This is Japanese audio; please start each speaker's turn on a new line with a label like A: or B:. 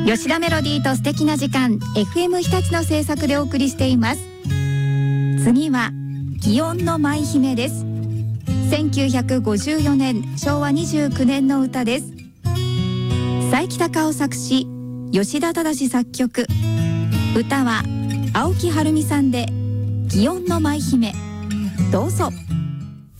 A: 吉田メロディーと素敵な時間 FM 日立の制作でお送りしています。次は祇園の舞姫です。1954年昭和29年の歌です。佐伯隆夫作詞、吉田忠作曲。歌は青木はるみさんで祇園の舞姫。どうぞ。